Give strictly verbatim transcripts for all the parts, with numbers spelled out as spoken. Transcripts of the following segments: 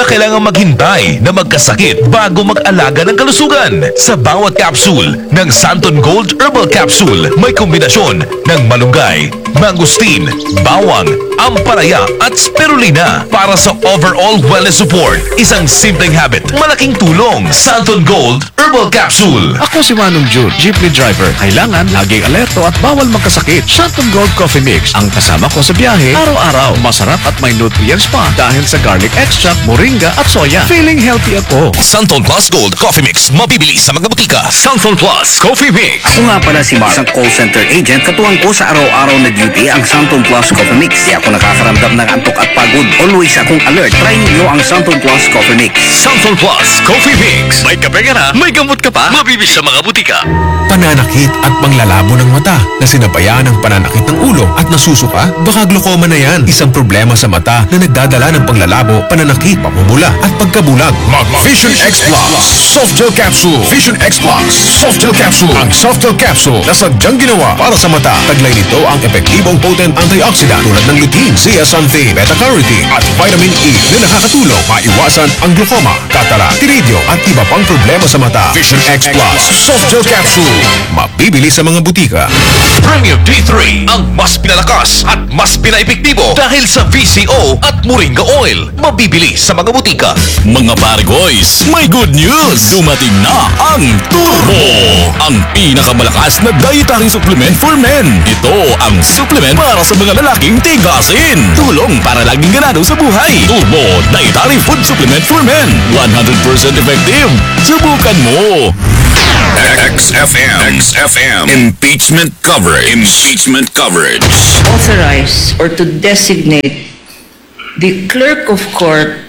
kailangan maghintay na magkasakit bago mag-alaga ng kalusugan. Sa bawat capsule ng Santon Gold Herbal Capsule, may kombinasyon ng malunggay, mangosteen, bawang, ampalaya at spirulina para sa overall wellness support. Isang simpleng habit, malaking tulong. Santon Gold Herbal Capsule. Ako si Manong June, jeepney driver. Kailangan laging alerto at bawal magkasakit. Santon Gold Coffee Mix ang kasama ko sa biyahe araw-araw. Masarap at may nutrients pa dahil sa garlic extract, moringa at soya. Feeling healthy ako. Santon Plus Gold Coffee Mix, mabibili sa mga butika. Santon Plus Coffee Mix. Ako nga pala si Mark, isang call center agent. Katuwang ko sa araw-araw na duty ang Santon Plus Coffee Mix. Di ako nakakaramdam ng antok at pagod. Always akong alert. Try niyo ang Santon Plus Coffee Mix. Santon Plus Coffee Mix. May kape ka na, may gamot ka pa, mabibili sa mga butika. Pananakit at panglalabo ng mata na sinabayaan ng pananakit ng ulo at nasusuka, baka glaucoma na yan. Isang problema sa mata na nagdadala ng panglalabo, pananakit, pamumula at pagkabulag. Mag Vision X Plus Soft Gel Capsule. Vision X Plus Soft Gel Capsule. Ang Soft Gel Capsule na sadyang ginawa para sa mata. Taglay nito ang epektibong potent antioxidant tulad ng lutein, zeaxanthin, beta-carotene at vitamin E na nakakatulong maiwasan ang glaucoma, katarak, iridio at iba pang problema sa mata. Vision X Plus Soft Gel Capsule. Mabibili sa mga butika. Premium D three ang mas pinalakas at mas pinaepektibo dahil sa V C O at Moringa Oil. Mabibili sa mga butika. Mga pare boys, may good news! Dumating na ang Turbo! Ang pinakamalakas na dietary supplement for men. Ito ang supplement para sa mga lalaking tigasin. Tulong para laging ganado sa buhay. Turbo Dietary Food Supplement for Men. one hundred percent effective. Subukan mo! X F M. X F M. Impeachment coverage. Impeachment coverage. Authorize or to designate the clerk of court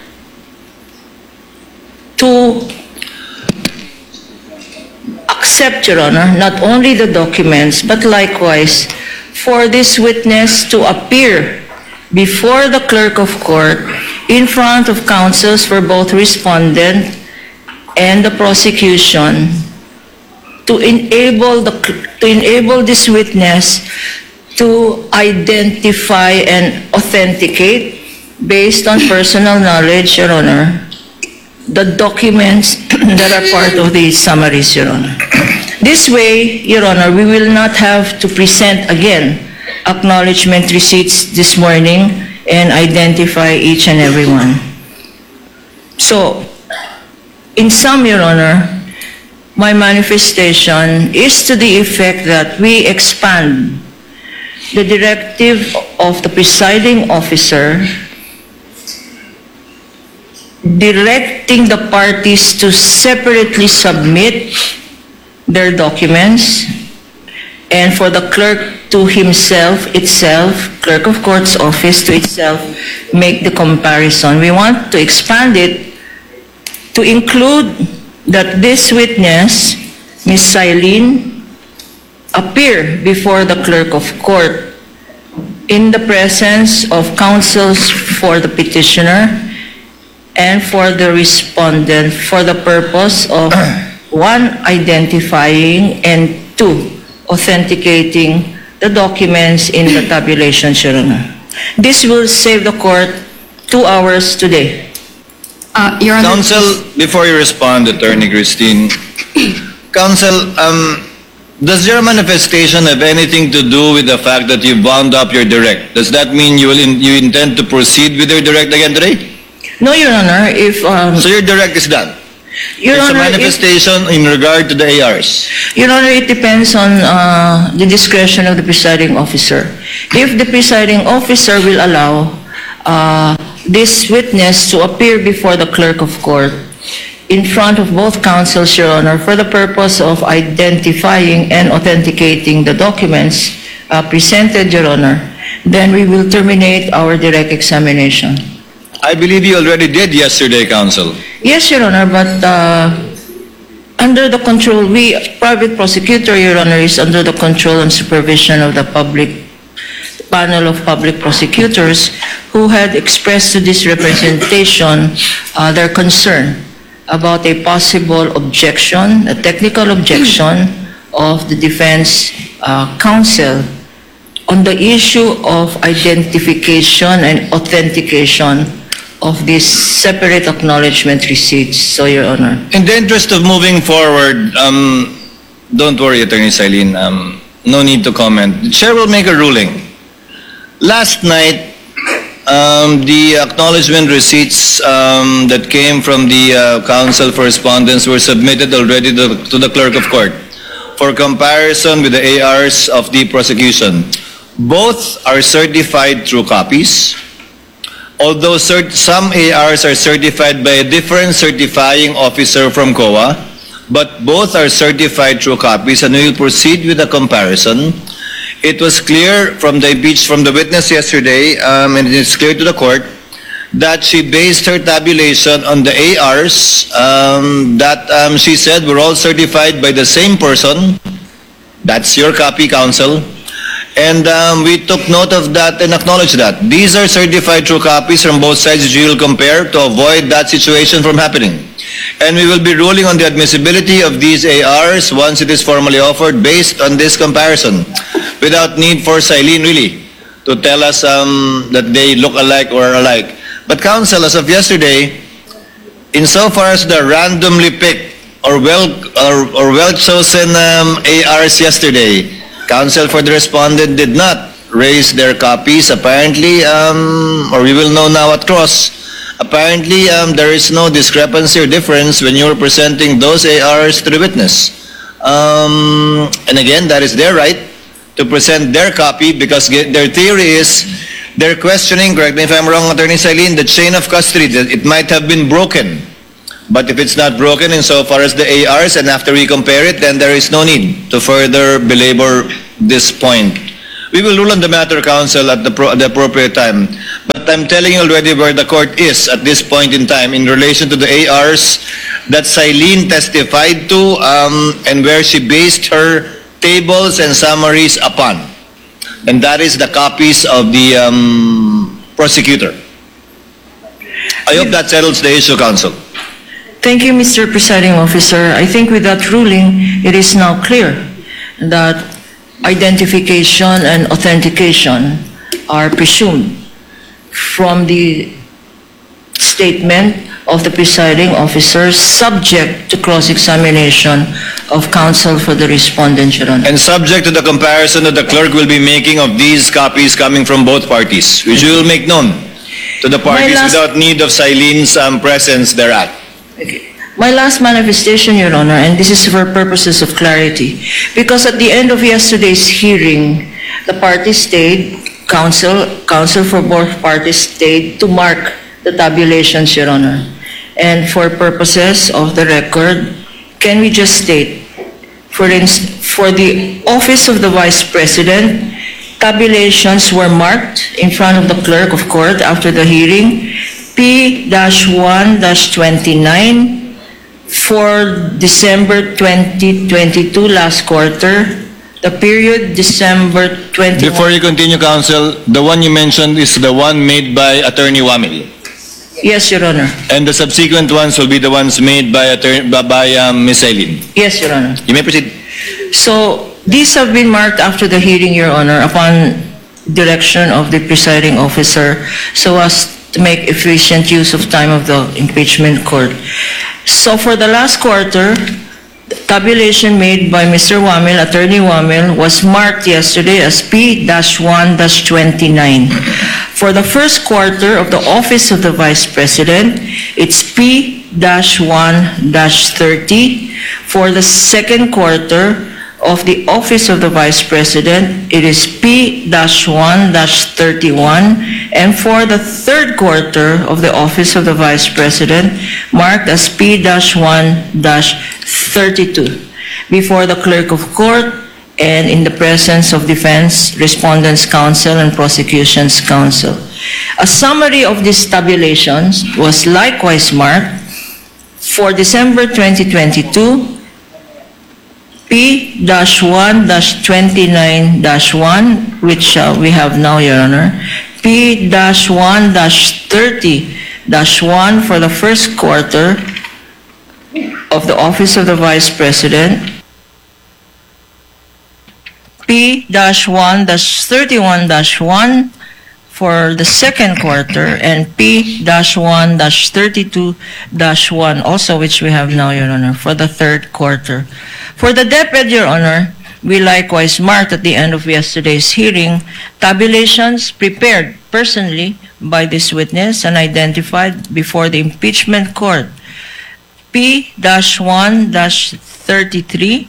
to accept, Your Honor, not only the documents, but likewise for this witness to appear before the clerk of court in front of counsels for both respondent and the prosecution to enable the to enable this witness to identify and authenticate based on personal knowledge, Your Honor, the documents that are part of the summaries, Your Honor. This way, Your Honor, we will not have to present again acknowledgement receipts this morning and identify each and every one. So, in sum, Your Honor, my manifestation is to the effect that we expand the directive of the presiding officer directing the parties to separately submit their documents and for the clerk to himself, itself, clerk of court's office to itself, make the comparison. We want to expand it to include that this witness, Miz Silene, appear before the clerk of court in the presence of counsels for the petitioner and for the respondent for the purpose of one, identifying, and two, authenticating the documents in the tabulation, Your Honor. This will save the court two hours today. Uh, Your Honor. Counsel, before you respond, Attorney Christine, Counsel, um, does your manifestation have anything to do with the fact that you bound up your direct? Does that mean you will in, you intend to proceed with your direct again today? No, Your Honor. If um, so, your direct is done. Your it's Honor, a manifestation if, in regard to the A Rs. Your Honor, it depends on uh, the discretion of the presiding officer. If the presiding officer will allow uh, this witness to appear before the clerk of court in front of both counsels, Your Honor, for the purpose of identifying and authenticating the documents uh, presented, Your Honor, then we will terminate our direct examination. I believe you already did yesterday, Counsel. Yes, Your Honor, but uh, under the control, we, private prosecutor, Your Honor, is under the control and supervision of the public panel of public prosecutors who had expressed to this representation uh, their concern about a possible objection, a technical objection of the defense uh, counsel on the issue of identification and authentication of these separate acknowledgement receipts. So, Your Honor. In the interest of moving forward, um, don't worry, Attorney Silene. Um, no need to comment. The chair will make a ruling. Last night, um, the acknowledgement receipts um, that came from the uh, Council for Respondents were submitted already to, to the Clerk of Court for comparison with the A Rs of the prosecution. Both are certified through copies. Although cert some A Rs are certified by a different certifying officer from C O A, but both are certified through copies, and we will proceed with a comparison. It was clear from the impeach from the witness yesterday, um, and it's clear to the court, that she based her tabulation on the A Rs um, that um, she said were all certified by the same person. That's your copy, counsel. And um, we took note of that and acknowledged that. These are certified true copies from both sides which we will compare to avoid that situation from happening. And we will be ruling on the admissibility of these A Rs once it is formally offered based on this comparison, without need for Silene really to tell us um, that they look alike or alike. But counsel, as of yesterday, insofar as the randomly picked or well or, or well chosen um, A Rs yesterday, counsel for the respondent did not raise their copies. Apparently, um, or we will know now at cross, apparently um, there is no discrepancy or difference when you're presenting those A Rs to the witness. Um, and again, that is their right to present their copy because their theory is they're questioning, correct me if I'm wrong, Attorney Silene, the chain of custody, that it might have been broken. But if it's not broken insofar as the A Rs, and after we compare it, then there is no need to further belabor this point. We will rule on the matter, counsel, at the, pro the appropriate time. But I'm telling you already where the court is at this point in time in relation to the A Rs that Silene testified to um, and where she based her tables and summaries upon. And that is the copies of the um, prosecutor. I hope that settles the issue, counsel. Thank you, Mister Presiding Officer. I think with that ruling, it is now clear that identification and authentication are presumed from the statement of the presiding officer subject to cross-examination of counsel for the respondent, Your Honor. And subject to the comparison that the clerk will be making of these copies coming from both parties, which we will make known to the parties without need of Silene's um, presence thereat. Okay. My last manifestation, Your Honor, and this is for purposes of clarity, because at the end of yesterday's hearing, the parties stayed, counsel, counsel for both parties stayed to mark the tabulations, Your Honor. And for purposes of the record, can we just state, for instance, for the office of the Vice President, tabulations were marked in front of the clerk of court after the hearing, P one twenty-nine for December twenty twenty-two, last quarter, the period December twenty. Before you continue, counsel, the one you mentioned is the one made by Attorney Wamil. Yes, Your Honor. And the subsequent ones will be the ones made by Attorney by, by um, Miz Silene. Yes, Your Honor. You may proceed. So these have been marked after the hearing, Your Honor, upon direction of the presiding officer, so as to make efficient use of time of the impeachment court. So for the last quarter, the tabulation made by Mister Wamil, Attorney Wamil, was marked yesterday as P one twenty-nine. For the first quarter of the office of the Vice President, it's P one thirty. For the second quarter of the office of the Vice President, it is P one thirty-one, and for the third quarter of the office of the Vice President, marked as P one thirty-two. Before the clerk of court and in the presence of defense, respondents' counsel, and prosecution's counsel. A summary of these tabulations was likewise marked for December twenty twenty-two, P one twenty-nine one, which uh, we have now, Your Honor, P one thirty one for the first quarter of the office of the Vice President, P one thirty-one one for the second quarter, and P one thirty-two one also, which we have now, Your Honor, for the third quarter. For the DepEd, Your Honor, we likewise marked at the end of yesterday's hearing tabulations prepared personally by this witness and identified before the impeachment court. P one thirty-three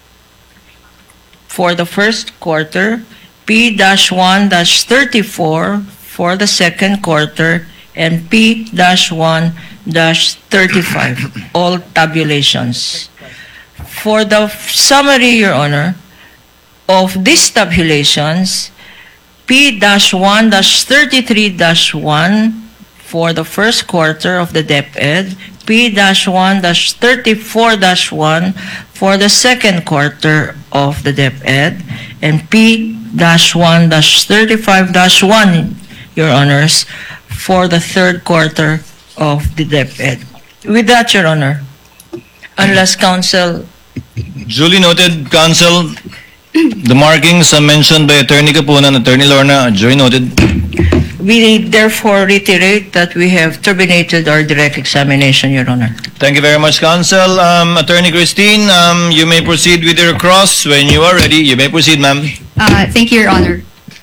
for the first quarter, P one thirty-four for the second quarter, and P one thirty-five, all tabulations. For the summary, Your Honor, of these tabulations, P one thirty-three one for the first quarter of the DepEd, P one thirty-four one for the second quarter of the DepEd, and P one thirty-five one, Your Honors, for the third quarter of the DepEd. With that, Your Honor, unless counsel... Duly noted, counsel. The markings uh, mentioned by Attorney Capuna and Attorney Lorna are duly noted. We therefore reiterate that we have terminated our direct examination, Your Honor. Thank you very much, counsel. Um, Attorney Christine, um, you may proceed with your cross when you are ready. You may proceed, ma'am. Uh, thank you, Your Honor.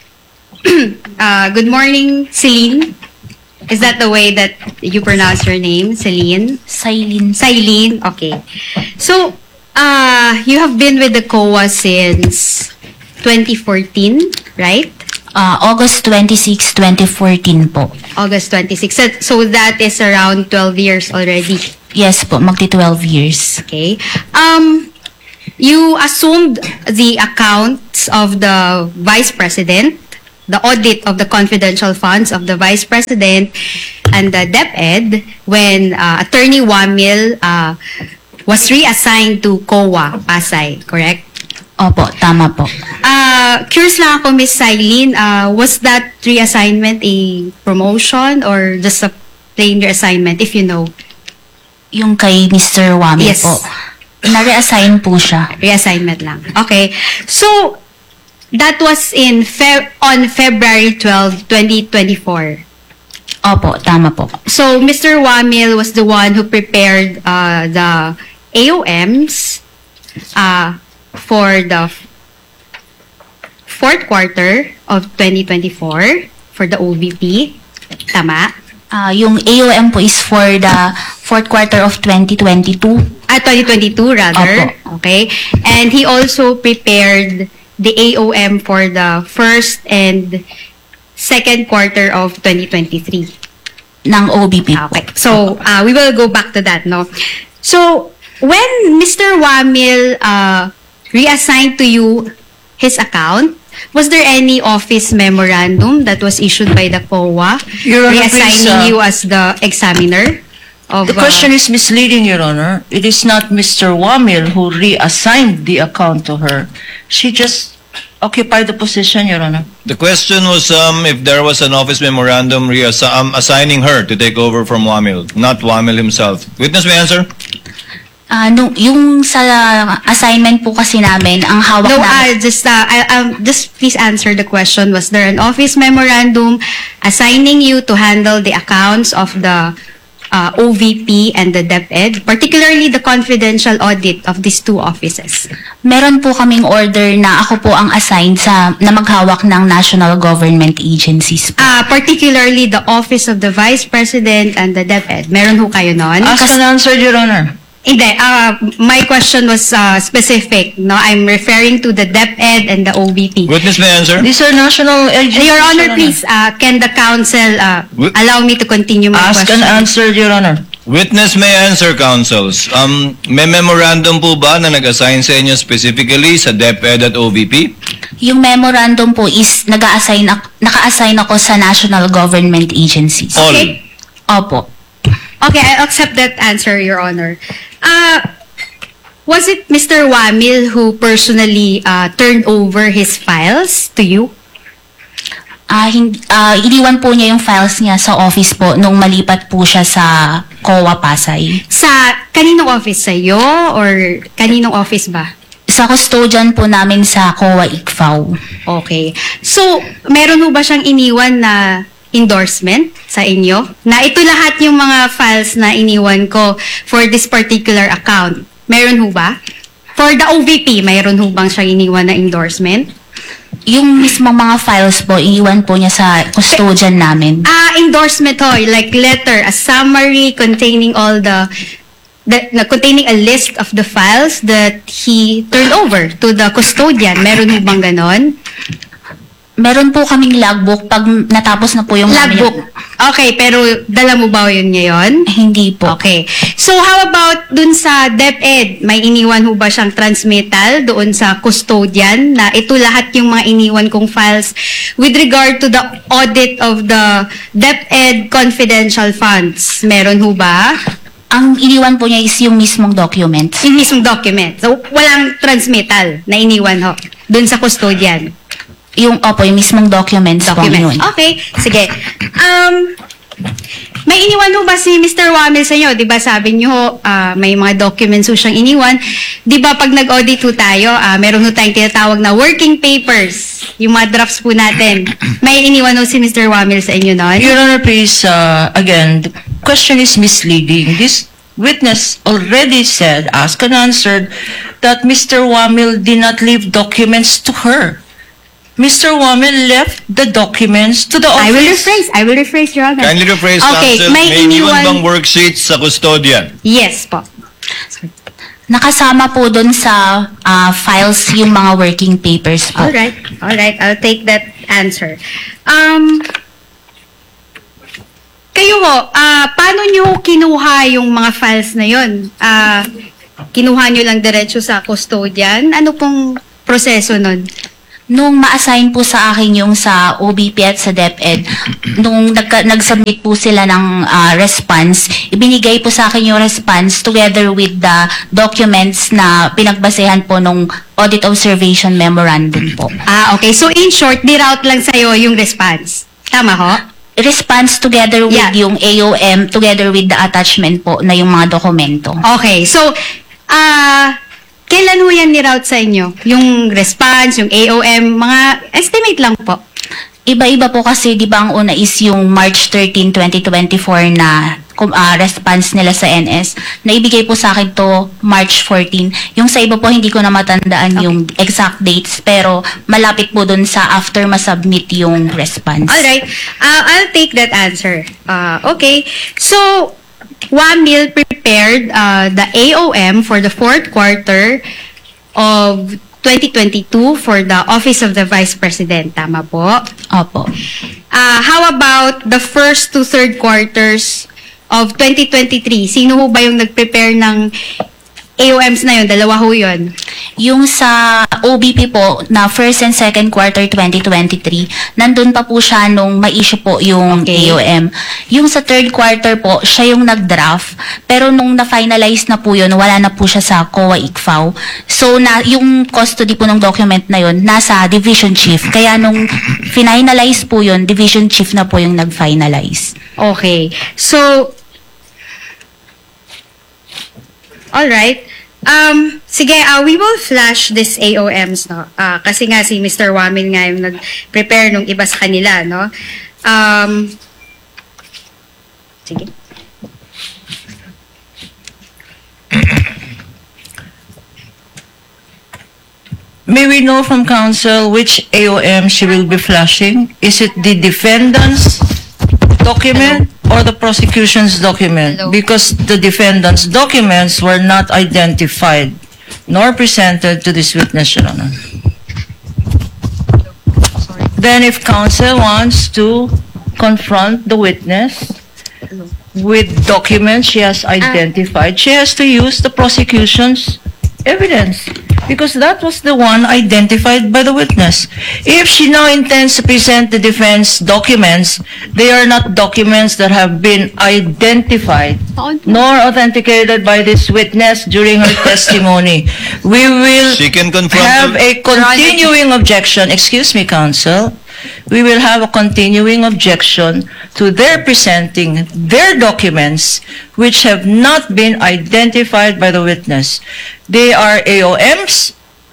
uh, good morning, Celine. Is that the way that you pronounce your name, Celine? Silene. Silene, okay. So, uh, you have been with the C O A since twenty fourteen, right? Uh, August twenty-sixth, twenty fourteen po. August twenty-sixth. So, so that is around twelve years already. Yes po, magti twelve years. Okay. Um, you assumed the accounts of the Vice President, the audit of the confidential funds of the Vice President and the DepEd when uh, Attorney Wamil uh, was reassigned to C O A Pasay, correct? Opo, tama po. Uh, curious lang ako, Miss Silene, uh, was that reassignment a promotion or just a plain reassignment, if you know? Yung kay Mister Wami Yes. po. Na-reassign po siya. Reassignment lang. Okay. So, that was in Feb on February twelfth, twenty twenty-four. Opo, tama po. So, Mister Wamil was the one who prepared uh, the A O Ms uh, for the fourth quarter of twenty twenty-four for the O V P. Tama? Uh, yung A O M po is for the fourth quarter of twenty twenty-two. Ah, twenty twenty-two rather. Opo. Okay. And he also prepared the A O M for the first and second quarter of twenty twenty-three. Ng O B P po. Okay. So, uh, we will go back to that, no? So, when Mister Wamil uh, reassigned to you his account, was there any office memorandum that was issued by the C O A Your Honor, reassigning please, uh, you as the examiner? Of, The question is misleading, Your Honor. It is not Mister Wamil who reassigned the account to her. She just occupied the position, Your Honor. The question was um, if there was an office memorandum reassi- um, assigning her to take over from Wamil, not Wamil himself. Witness may answer. Uh, nung, yung sa assignment po kasi namin, ang hawak No, namin... uh, just, uh, I, um, just please answer the question. Was there an office memorandum assigning you to handle the accounts of the uh, O V P and the DepEd, particularly the confidential audit of these two offices? Meron po kaming order na ako po ang assigned sa na maghawak ng national government agencies po. Uh, particularly the office of the Vice President and the DepEd. Meron ho kayo nun? Ask and answer, Your Honor. Hindi, uh, my question was uh, specific. No, I'm referring to the DepEd and the O V P. Witness may answer. These are national agencies, Your Honor, please, uh, can the counsel uh, Wi- allow me to continue my Ask question? and answer, Your Honor. Witness may answer, counsels. Um, may memorandum po ba na nag-assign sa inyo specifically sa DepEd at O V P? Yung memorandum po is nag-assign ak- naka-assign ako sa national government agencies. All. Okay. Opo. Okay, I accept that answer, Your Honor. Uh, was it Mister Wamil who personally uh, turned over his files to you? Ah, hindi, ah, iniwan po niya yung files niya sa office po nung malipat po siya sa C O A Pasay. Sa kaninong office? Sa iyo or kaninong office ba? Sa custodian po namin sa C O A I C F A O. Okay. So, meron ho ba siyang iniwan na endorsement sa inyo? Na ito lahat yung mga files na iniwan ko for this particular account. Meron ho ba? For the O V P, mayroon ho bang siyang iniwan na endorsement? Yung mismong mga files po, iiwan po niya sa custodian namin. Ah, endorsement ho, like letter, a summary containing all the, the na- containing a list of the files that he turned over to the custodian. Meron ho bang ganon? Meron po kaming logbook pag natapos na po yung Logbook. Okay, pero dala mo ba yun ngayon? Hindi po. Okay. So how about dun sa DepEd? May iniwan ho ba siyang transmittal doon sa custodian na ito lahat yung mga iniwan kong files with regard to the audit of the DepEd confidential funds? Meron ho ba? Ang iniwan po niya is yung mismong document. Yung mismong document. So walang transmittal na iniwan ho doon sa custodian. Yung, opo, yung mismong documents po Document. yun. Okay, sige. Um, may iniwan ho ba si Mister Wamil sa inyo? Di ba sabi niyo ah, may mga documents ho siyang iniwan. Di ba pag nag-audit ho tayo, ah, meron ho tayong tinatawag na working papers. Yung mga drafts po natin. May iniwan ho si Mister Wamil sa inyo noon? Your Honor, please, uh, again, the question is misleading. This witness already said, asked and answered, that Mister Wamil did not leave documents to her. Mister Wamil left the documents to the office. I will rephrase. I will rephrase, Your Honor. Kindly rephrase, Okay, Counsel. may May iniwan iniwan- bang worksheets sa custodian? Yes po. Nakasama po dun sa ah, files yung mga working papers po. All right. All right. I'll take that answer. Um, kayo ho, ah, paano nyo kinuha yung mga files na yon? Ah, kinuha nyo lang diretso sa custodian? Ano pong proseso nun? Nung ma-assign po sa akin yung sa O B P at sa DepEd, nung nagka, nag-submit po sila ng ah, response, ibinigay po sa akin yung response together with the documents na pinagbasehan po nung Audit Observation Memorandum po. Ah, okay. So in short, niroute lang sa'yo yung response. Tama ho? Response together with Yeah. yung A O M, together with the attachment po na yung mga dokumento. Okay. So, ah, kailan ho yan niroute sa inyo? Yung response, yung A O M, mga estimate lang po. Iba-iba po kasi, di ba ang una is yung March thirteenth, twenty twenty-four na kum- ah, response nila sa N S. Naibigay po sa akin to March fourteenth. Yung sa iba po, hindi ko na matandaan yung exact dates, pero malapit po dun sa after masubmit yung response. Alright. Uh, I'll take that answer. Uh, okay. So, Wamil prepared uh, the A O M for the fourth quarter of twenty twenty-two for the Office of the Vice President. Tama po? Opo. Uh, how about the first to third quarters of twenty twenty-three? Sino ho ba yung nag-prepare ng A O Ms na yun? Dalawa ho yun. Yung sa O B P po, na first and second quarter twenty twenty-three, nandun pa po siya nung ma-issue po yung Okay. A O M. Yung sa third quarter po, siya yung nag-draft, pero nung na-finalize na po yun, wala na po siya sa C O A I C F A O. So, na, yung custody po ng document na yun, nasa division chief. Kaya nung finalize po yun, division chief na po yung nag-finalize. Okay. So, all right. Um, sige, uh, we will flash this A O Ms, no? Uh, kasi nga si Mister Wamil nga yung nag-prepare nung iba sa kanila, no? Um, sige. May we know from counsel which A O M she will be flashing? Is it the defendant's document or the prosecution's document? Hello. Because the defendant's documents were not identified nor presented to this witness, Your Honor. Then if counsel wants to confront the witness with documents she has identified, she has to use the prosecution's evidence, because that was the one identified by the witness. If she now intends to present the defense documents, they are not documents that have been identified nor authenticated by this witness during her testimony. We will She can confront have the- a continuing objection, excuse me, counsel, we will have a continuing objection to their presenting their documents which have not been identified by the witness. They are A O Ms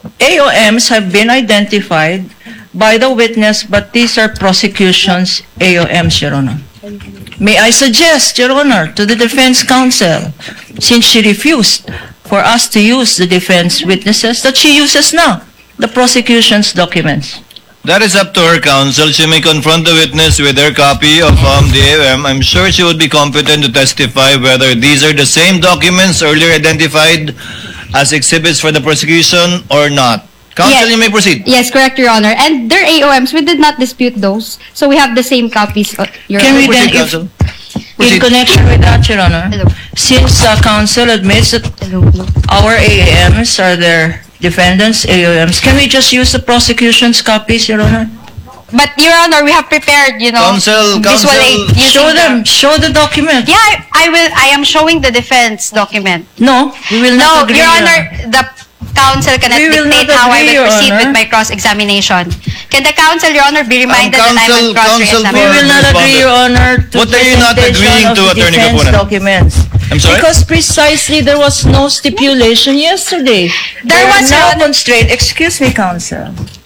A O Ms have been identified by the witness, but these are prosecution's A O Ms, Your Honor. May I suggest, Your Honor, to the defense counsel, since she refused for us to use the defense witnesses, that she uses now the prosecution's documents. That is up to her, counsel. She may confront the witness with her copy of um, the A O M. I'm sure she would be competent to testify whether these are the same documents earlier identified as exhibits for the prosecution or not. Counsel, Yes. you may proceed. Yes, correct, Your Honor. And their A O Ms, we did not dispute those. So we have the same copies, uh, Your Can Honor. we then, Proceed, if, counsel. in Proceed. connection with that, Your Honor, Hello. since uh, counsel admits that Hello, hello. our A O Ms are their defendants' A O Ms, can we just use the prosecution's copies, Your Honor? But, Your Honor, we have prepared, you know, Counsel, visual counsel, aid using Show the- them, show the document. Yeah, I, I will. I am showing the defense document. No, we will No, not agree. Your Honor, the counsel cannot We will dictate not how I agree, will Your proceed Honor. with my cross-examination. Can the counsel, Your Honor, be reminded that I counsel- will counsel We cross-examine? will not agree, Your Honor, to What are you not presentation agreeing of to, the Attorney defense Capona? documents. I'm sorry? Because precisely there was no stipulation yesterday. There They are was, Your now Honor. constrained. Excuse me, counsel.